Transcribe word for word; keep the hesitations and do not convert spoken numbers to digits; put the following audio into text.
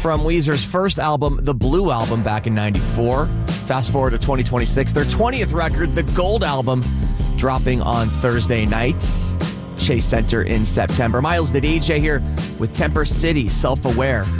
from Weezer's first album, the Blue Album, back in ninety-four. Fast forward to twenty twenty-six, their twentieth record, the Gold Album, dropping on Thursday night. Chase Center in September. Miles the D J here with Temper City, Self-Aware.